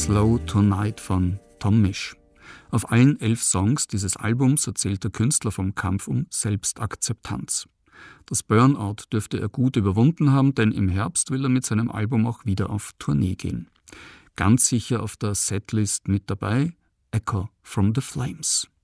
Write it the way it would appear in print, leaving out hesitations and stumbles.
Slow Tonight von Tom Misch. Auf allen 11 Songs dieses Albums erzählt der Künstler vom Kampf um Selbstakzeptanz. Das Burnout dürfte er gut überwunden haben, denn im Herbst will er mit seinem Album auch wieder auf Tournee gehen. Ganz sicher auf der Setlist mit dabei Echo from the Flames.